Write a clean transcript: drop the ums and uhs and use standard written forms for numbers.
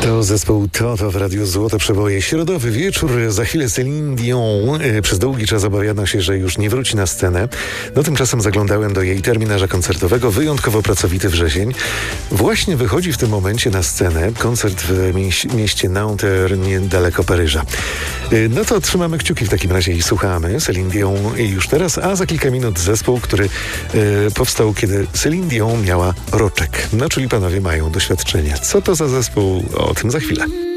To zespół Toto w Radiu Złote Przeboje. Środowy wieczór, za chwilę Céline Dion. Przez długi czas obawiano się, że już nie wróci na scenę. No tymczasem zaglądałem do jej terminarza koncertowego, wyjątkowo pracowity wrzesień. Właśnie wychodzi w tym momencie na scenę koncert w mieście Nanterre, niedaleko Paryża. No to trzymamy kciuki w takim razie i słuchamy Céline Dion już teraz, a za kilka minut zespół, który powstał, kiedy Céline Dion miała roczek. No czyli panowie mają doświadczenie. Co to za zespół? O tym za chwilę.